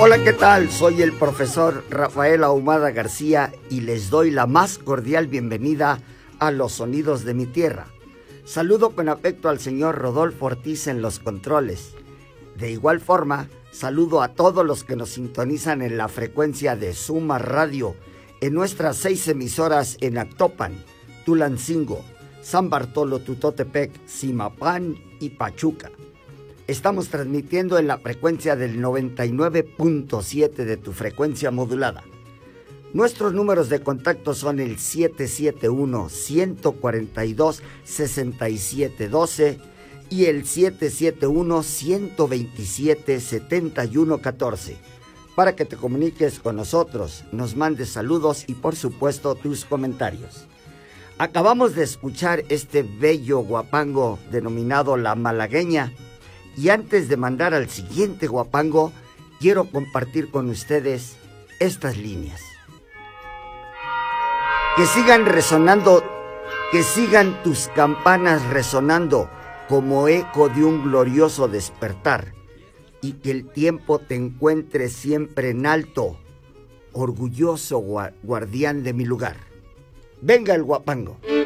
Hola, ¿qué tal? Soy el profesor Rafael Ahumada García y les doy la más cordial bienvenida a Los Sonidos de mi Tierra. Saludo con afecto al señor Rodolfo Ortiz en los controles. De igual forma, saludo a todos los que nos sintonizan en la frecuencia de Suma Radio, en nuestras 6 emisoras en Actopan, Tulancingo, San Bartolo Tutotepec, Zimapán y Pachuca. Estamos transmitiendo en la frecuencia del 99.7 de tu frecuencia modulada. Nuestros números de contacto son el 771-142-6712 y el 771-127-7114 para que te comuniques con nosotros, nos mandes saludos y por supuesto tus comentarios. Acabamos de escuchar este bello guapango denominado La Malagueña. Y antes de mandar al siguiente guapango, quiero compartir con ustedes estas líneas. Que sigan resonando, que sigan tus campanas resonando como eco de un glorioso despertar, y que el tiempo te encuentre siempre en alto, orgulloso guardián de mi lugar. Venga el guapango.